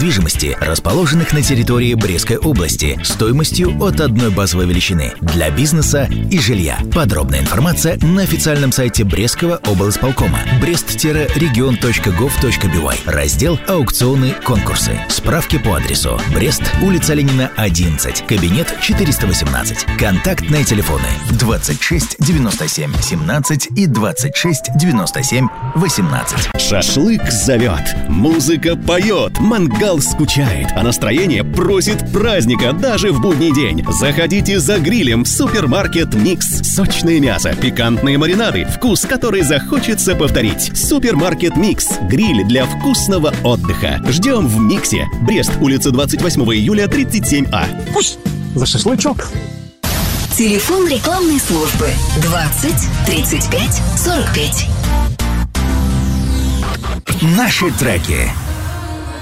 недвижимости, расположенных на территории Брестской области, стоимостью от одной базовой величины для бизнеса и жилья. Подробная информация на официальном сайте Брестского облсполкома brest-region.gov.by. Раздел «Аукционы, конкурсы». Справки по адресу: Брест, улица Ленина, 11, кабинет 418. Контактные телефоны 26 97 17 и 26 97 18. Шашлык зовет, музыка поет, мангал скучает, а настроение просит праздника даже в будний день. Заходите за грилем в супермаркет «Микс». Сочное мясо, пикантные маринады, вкус, который захочется повторить. Супермаркет «Микс». Гриль для вкусного отдыха. Ждем в «Миксе». Брест, улица 28 июля, 37А. Пусть за шашлычок. Телефон рекламной службы 20 35 45. Наши треки.